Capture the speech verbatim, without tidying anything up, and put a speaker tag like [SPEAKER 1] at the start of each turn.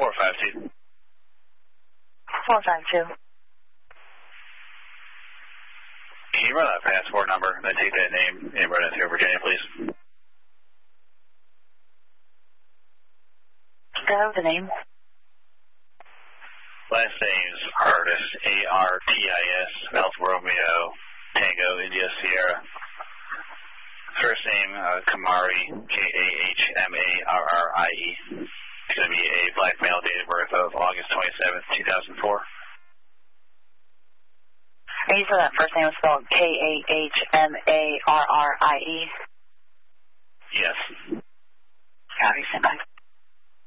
[SPEAKER 1] four five two.
[SPEAKER 2] four five two.
[SPEAKER 1] Can you run that passport number and then take that name and run it through Virginia, please?
[SPEAKER 2] Do I have the name?
[SPEAKER 1] Last name's Artis, A R T I S, Alpha Romeo, Tango, India, Sierra. First name, uh, Kamari, K A H M A R R I E. It's going to be a black male, date of birth of August twenty-seventh, two thousand four.
[SPEAKER 2] Are you sure that first name is spelled K A H M A R R I E?
[SPEAKER 1] Yes.
[SPEAKER 2] Copy, send back.